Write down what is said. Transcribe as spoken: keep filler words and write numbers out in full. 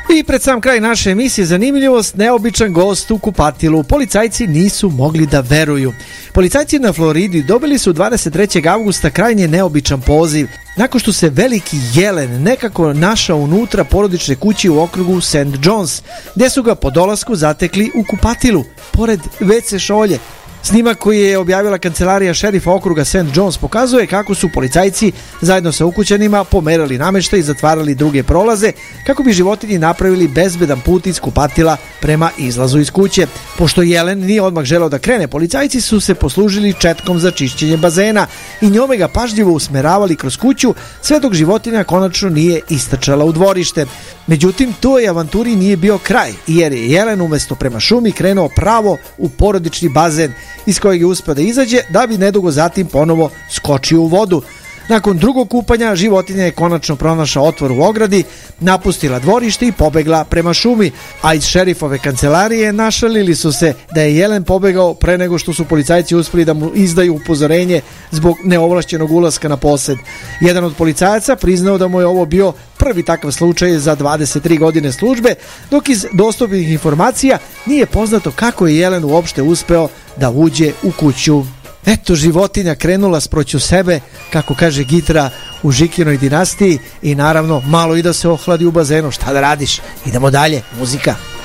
I pred sam kraj naše emisije zanimljivost, neobičan gost u kupatilu. Policajci nisu mogli da veruju. Policajci na Floridi dobili su dvadeset trećeg avgusta krajnje neobičan poziv. Nakon što se veliki jelen nekako našao unutra porodične kuće u okrugu Saint Johns, gdje su ga po dolasku zatekli u kupatilu, pored ve ce šolje. Snimak koji je objavila kancelarija šerifa okruga Saint Johns pokazuje kako su policajci zajedno sa ukućanima pomerali namještaj i zatvarali druge prolaze kako bi životinji napravili bezbedan put iz kupatila prema izlazu iz kuće. Pošto jelen nije odmah želeo da krene, policajci su se poslužili četkom za čišćenje bazena i njome ga pažljivo usmeravali kroz kuću sve dok životinja konačno nije istrčala u dvorište. Međutim, toj avanturi nije bio kraj, jer je jelen umjesto prema šumi krenuo pravo u porodični bazen iz kojeg je uspio da izađe, da bi nedugo zatim ponovo skočio u vodu. Nakon drugog kupanja životinja je konačno pronašla otvor u ogradi, napustila dvorište i pobegla prema šumi, a iz šerifove kancelarije našalili su se da je jelen pobegao pre nego što su policajci uspeli da mu izdaju upozorenje zbog neovlašćenog ulaska na posed. Jedan od policajaca priznao da mu je ovo bio prvi takav slučaj za dvadeset tri godine službe, dok iz dostupnih informacija nije poznato kako je jelen uopšte uspeo da uđe u kuću. Eto, životinja krenula sproću sebe, kako kaže Gitra u Žikinoj dinastiji, i naravno malo i da se ohladi u bazenu. Šta da radiš? Idemo dalje, muzika.